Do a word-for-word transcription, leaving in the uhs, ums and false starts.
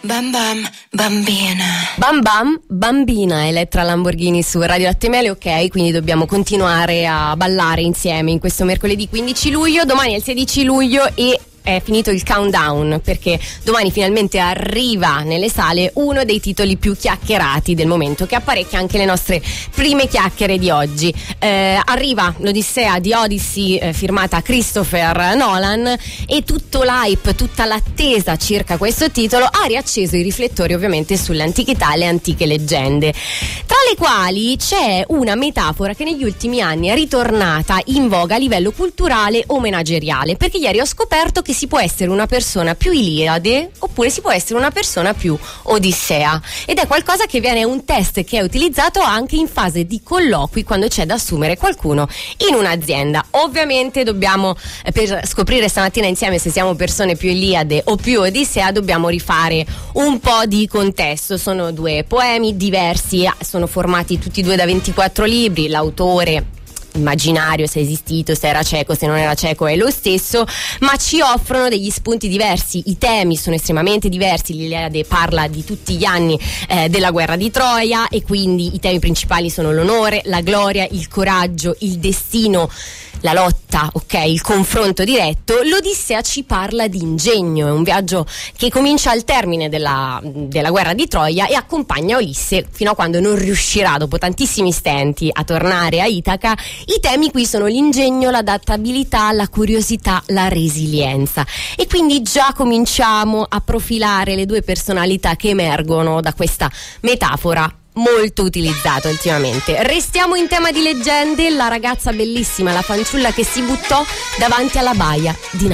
Bam bam bambina. Bam bam bambina, Elettra Lamborghini su Radio Latte Miele. Ok, quindi dobbiamo continuare a ballare insieme in questo mercoledì quindici luglio. Domani è il sedici luglio e è finito il countdown, perché domani finalmente arriva nelle sale uno dei titoli più chiacchierati del momento, che apparecchia anche le nostre prime chiacchiere di oggi. Eh, arriva l'Odissea di Odyssey, eh, firmata Christopher Nolan, e tutto l'hype, tutta l'attesa circa questo titolo ha riacceso i riflettori ovviamente sulle antichità e le antiche leggende, tra le quali c'è una metafora che negli ultimi anni è ritornata in voga a livello culturale o manageriale, perché ieri ho scoperto che si può essere una persona più Iliade oppure si può essere una persona più Odissea, ed è qualcosa che viene, un test che è utilizzato anche in fase di colloqui quando c'è da assumere qualcuno in un'azienda. Ovviamente dobbiamo, per scoprire stamattina insieme se siamo persone più Iliade o più Odissea, dobbiamo rifare un po' di contesto. Sono due poemi diversi, sono formati tutti e due da ventiquattro libri, l'autore immaginario, se è esistito, se era cieco, se non era cieco, è lo stesso, ma ci offrono degli spunti diversi. I temi sono estremamente diversi. L'Iliade parla di tutti gli anni eh, della guerra di Troia, e quindi i temi principali sono l'onore, la gloria, il coraggio, il destino, la lotta, ok, il confronto diretto. L'Odissea ci parla di ingegno, è un viaggio che comincia al termine della, della guerra di Troia e accompagna Ulisse fino a quando non riuscirà, dopo tantissimi stenti, a tornare a Itaca. I temi qui sono l'ingegno, l'adattabilità, la curiosità, la resilienza, e quindi già cominciamo a profilare le due personalità che emergono da questa metafora molto utilizzata ultimamente. Restiamo in tema di leggende. La ragazza bellissima, la fanciulla che si buttò davanti alla baia di